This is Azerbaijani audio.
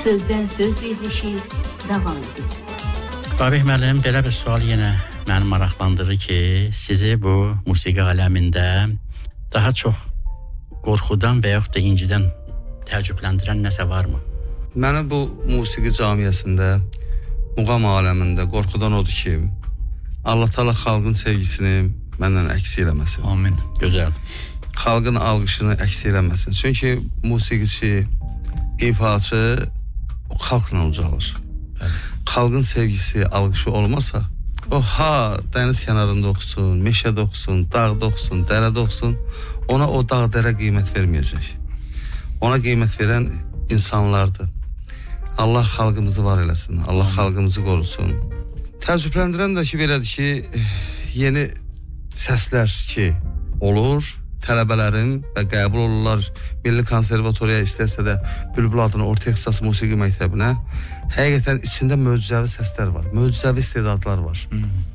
sözdən söz verilişi davam edir. Babih müəllim, belə bir sual yenə məni maraqlandırır ki, sizi bu musiqi aləmində daha çox qorxudan və yaxud da incidən təəccübləndirən nəsə varmı? Məni bu musiqi camiyyəsində, muğam aləmində qorxudan odur ki, Allah Taala xalqın sevgisini məndən əks eləməsin. Amin. Gözəl. Xalqın alqışını əks eləməsin. Çünki musiqiçi, ifaçı xalqla ucalır. Xalqın sevgisi, alqışı olmasa, o dəniz kənarında oxusun, meşədə oxusun, dağda oxusun, dərədə oxusun, ona o dağ dərə qiymət verməyəcək. Ona qiymət verən insanlardır. Allah xalqımızı var eləsin, Allah xalqımızı qorusun. Təəccübləndirən də ki, belədir ki, yeni səslər ki, olur, tələbələrim və qəbul olurlar Milli Konservatoriyaya, istərsə də Bülbül adına Orta İxtisas Musiqi Məktəbinə. Həqiqətən içində möcüzəvi səslər var, möcüzəvi istedadlar var.